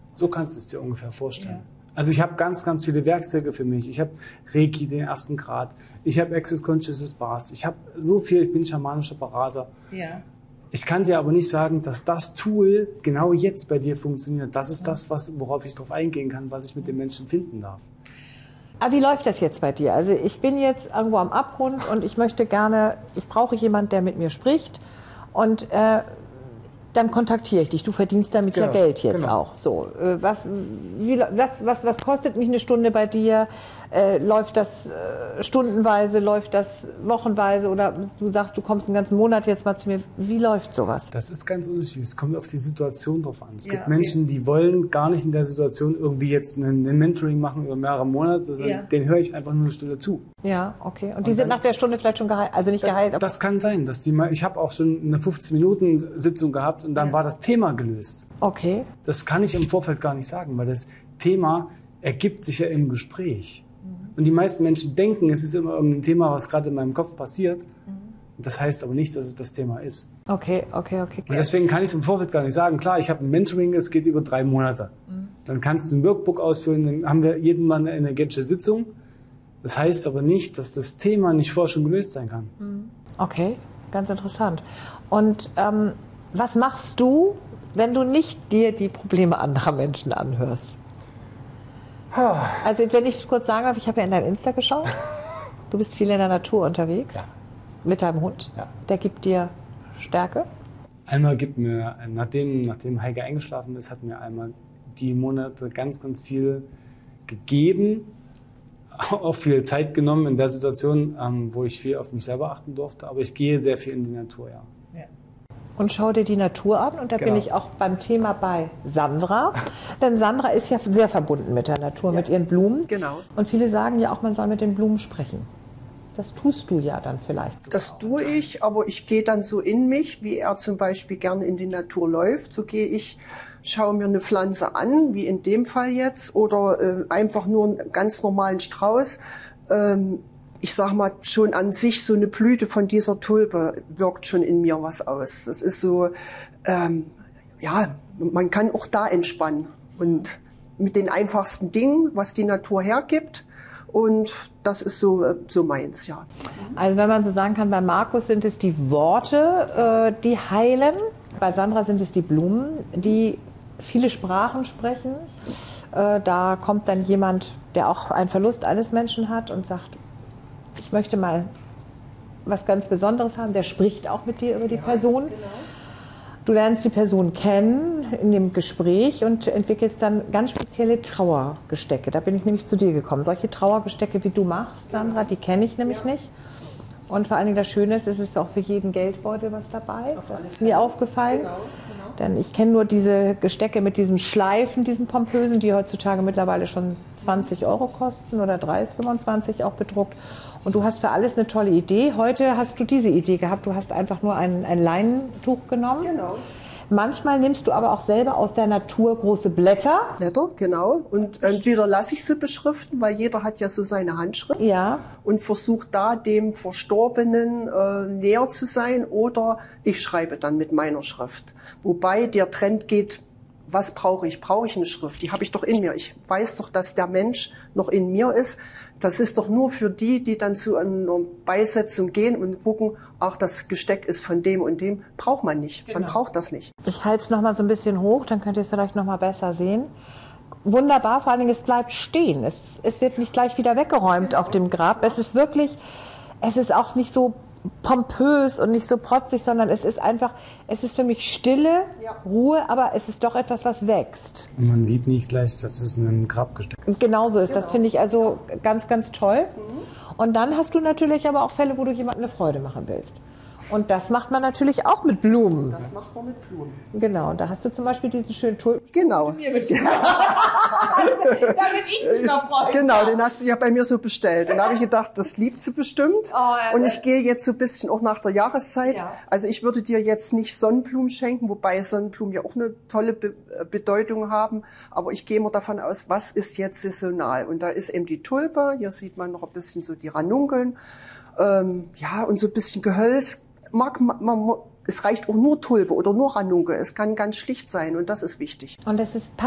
So kannst du es dir ungefähr vorstellen. Ja. Also ich habe ganz, ganz viele Werkzeuge für mich. Ich habe Reiki, den 1. Grad. Ich habe Access Consciousness Bars. Ich habe so viel, ich bin schamanischer Berater. Ja. Ich kann dir aber nicht sagen, dass das Tool genau jetzt bei dir funktioniert. Das ist das, worauf ich drauf eingehen kann, was ich mit den Menschen finden darf. Aber wie läuft das jetzt bei dir? Also ich bin jetzt irgendwo am Abgrund und ich brauche jemanden, der mit mir spricht und dann kontaktiere ich dich. Du verdienst damit ja Geld jetzt auch. So, was kostet mich eine Stunde bei dir? Läuft das stundenweise, läuft das wochenweise oder du sagst, du kommst einen ganzen Monat jetzt mal zu mir. Wie läuft sowas? Das ist ganz unterschiedlich. Es kommt auf die Situation drauf an. Es gibt Menschen, die wollen gar nicht in der Situation irgendwie jetzt ein Mentoring machen über mehrere Monate, sondern den höre ich einfach nur eine Stunde zu. Ja, okay. Und die sind nach der Stunde vielleicht schon geheilt, also nicht geheilt? Das kann sein. Ich habe auch schon eine 15-Minuten-Sitzung gehabt und dann war das Thema gelöst. Okay. Das kann ich im Vorfeld gar nicht sagen, weil das Thema ergibt sich ja im Gespräch. Und die meisten Menschen denken, es ist immer irgendein Thema, was gerade in meinem Kopf passiert. Das heißt aber nicht, dass es das Thema ist. Okay. Und deswegen kann ich es im Vorfeld gar nicht sagen. Klar, ich habe ein Mentoring, es geht über 3 Monate. Dann kannst du ein Workbook ausfüllen, dann haben wir jeden Mal eine energetische Sitzung. Das heißt aber nicht, dass das Thema nicht vorher schon gelöst sein kann. Okay, ganz interessant. Und was machst du, wenn du nicht dir die Probleme anderer Menschen anhörst? Also wenn ich kurz sagen darf, ich habe ja in dein Insta geschaut. Du bist viel in der Natur unterwegs, mit deinem Hund. Ja. Der gibt dir Stärke? Einmal gibt mir, nachdem Heike eingeschlafen ist, hat mir einmal die Monate ganz, ganz viel gegeben, auch viel Zeit genommen in der Situation, wo ich viel auf mich selber achten durfte. Aber ich gehe sehr viel in die Natur, ja. Und schau dir die Natur an. Und da bin ich auch beim Thema bei Sandra. Denn Sandra ist ja sehr verbunden mit der Natur, mit ihren Blumen. Genau. Und viele sagen ja auch, man soll mit den Blumen sprechen. Das tust du ja dann vielleicht. Das tue ich, aber ich gehe dann so in mich, wie er zum Beispiel gerne in die Natur läuft. So gehe ich, schaue mir eine Pflanze an, wie in dem Fall jetzt, oder einfach nur einen ganz normalen Strauß. Ich sag mal, schon an sich so eine Blüte von dieser Tulpe wirkt schon in mir was aus. Das ist so, man kann auch da entspannen. Und mit den einfachsten Dingen, was die Natur hergibt. Und das ist so meins, ja. Also wenn man so sagen kann, bei Markus sind es die Worte, die heilen. Bei Sandra sind es die Blumen, die viele Sprachen sprechen. Da kommt dann jemand, der auch einen Verlust eines Menschen hat und sagt, ich möchte mal was ganz Besonderes haben. Der spricht auch mit dir über die Person. Genau. Du lernst die Person kennen in dem Gespräch und entwickelst dann ganz spezielle Trauergestecke. Da bin ich nämlich zu dir gekommen. Solche Trauergestecke, wie du machst, Sandra, die kenne ich nämlich nicht. Und vor allen Dingen das Schöne ist, es ist auch für jeden Geldbeutel was dabei. Das ist mir aufgefallen. Genau. Denn ich kenne nur diese Gestecke mit diesen Schleifen, diesen pompösen, die heutzutage mittlerweile schon 20 € kosten oder 30, 25 auch bedruckt. Und du hast für alles eine tolle Idee. Heute hast du diese Idee gehabt. Du hast einfach nur ein Leinentuch genommen. Genau. Manchmal nimmst du aber auch selber aus der Natur große Blätter. Blätter, genau. Und entweder lasse ich sie beschriften, weil jeder hat ja so seine Handschrift. Ja. Und versuche da dem Verstorbenen näher zu sein. Oder ich schreibe dann mit meiner Schrift. Wobei der Trend geht, was brauche ich? Brauche ich eine Schrift? Die habe ich doch in mir. Ich weiß doch, dass der Mensch noch in mir ist. Das ist doch nur für die, die dann zu einer Beisetzung gehen und gucken, ach, das Gesteck ist von dem und dem. Braucht man nicht. Genau. Man braucht das nicht. Ich halte es noch mal so ein bisschen hoch, dann könnt ihr es vielleicht noch mal besser sehen. Wunderbar, vor allen Dingen, es bleibt stehen. Es wird nicht gleich wieder weggeräumt auf dem Grab. Es ist wirklich, es ist auch nicht so pompös und nicht so protzig, sondern es ist einfach, es ist für mich Stille, Ruhe, aber es ist doch etwas, was wächst. Und man sieht nicht gleich, dass es ein Grabgesteck ist. Genauso ist das, finde ich also ganz, ganz toll. Und dann hast du natürlich aber auch Fälle, wo du jemandem eine Freude machen willst. Und das macht man natürlich auch mit Blumen. Das macht man mit Blumen. Genau, da hast du zum Beispiel diesen schönen Tulpen. Genau. Damit ich mich mal freuen. Genau, den hast du ja bei mir so bestellt. Und da habe ich gedacht, das liebt sie bestimmt. Und ich gehe jetzt so ein bisschen auch nach der Jahreszeit. Ja. Also ich würde dir jetzt nicht Sonnenblumen schenken, wobei Sonnenblumen ja auch eine tolle Bedeutung haben. Aber ich gehe immer davon aus, was ist jetzt saisonal? Und da ist eben die Tulpe. Hier sieht man noch ein bisschen so die Ranunkeln. Und so ein bisschen Gehölz. Es reicht auch nur Tulpe oder nur Ranunkel. Es kann ganz schlicht sein und das ist wichtig. Und es ist